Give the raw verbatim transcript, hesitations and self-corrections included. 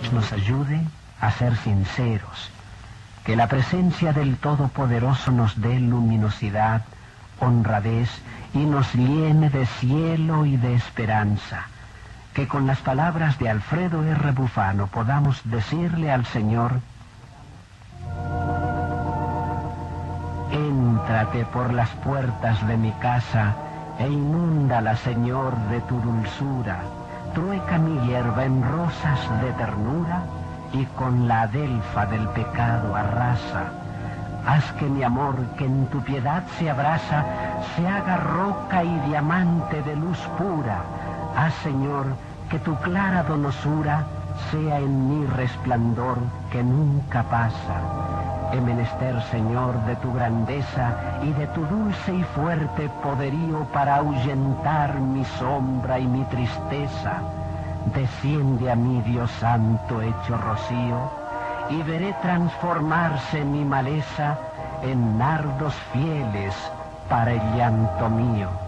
nos ayude a ser sinceros, que la presencia del Todopoderoso nos dé luminosidad, honradez y nos llene de cielo y de esperanza, que con las palabras de Alfredo R. Bufano podamos decirle al Señor: éntrate por las puertas de mi casa e inúndala, Señor, de tu dulzura, trueca mi hierba en rosas de ternura y con la adelfa del pecado arrasa. Haz que mi amor, que en tu piedad se abraza, se haga roca y diamante de luz pura. Haz, Señor, que tu clara donosura sea en mí resplandor que nunca pasa. He menester, Señor, de tu grandeza y de tu dulce y fuerte poderío para ahuyentar mi sombra y mi tristeza. Desciende a mí, Dios santo, hecho rocío, y veré transformarse mi maleza en nardos fieles para el llanto mío.